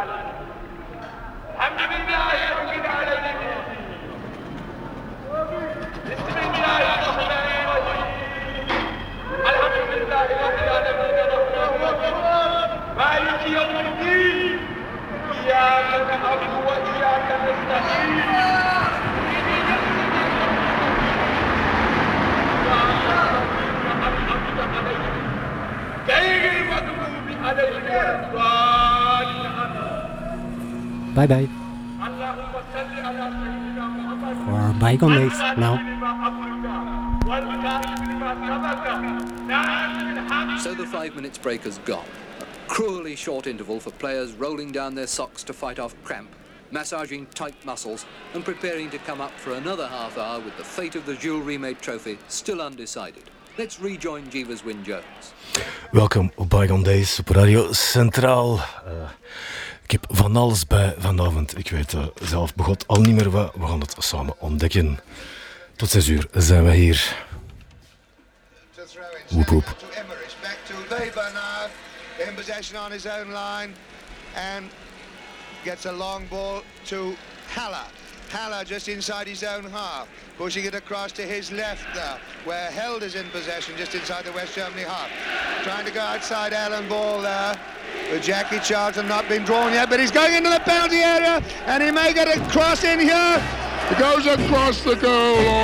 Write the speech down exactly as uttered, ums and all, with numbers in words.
Bye bye. For bygone days now. So the five minutes break has gone. A cruelly short interval for players rolling down their socks to fight off cramp, massaging tight muscles and preparing to come up for another half hour with the fate of the Jules Rimet trophy still undecided. Let's rejoin Jeeves Wyn-Jones. Welkom op Bygone Days op Radio Centraal. Uh, ik heb van alles bij vanavond. Ik weet uh, zelf begot al niet meer wat. We gaan het samen ontdekken. Tot zes uur zijn we hier. Woep woep. Back to Weber now, in possession on his own line, and gets a long ball to Haller. Haller just inside his own half, pushing it across to his left there, where Held is in possession just inside the West Germany half. Trying to go outside Allen ball there, with Jackie Charlton not been drawn yet, but he's going into the penalty area, and he may get a cross in here. It goes across the goal.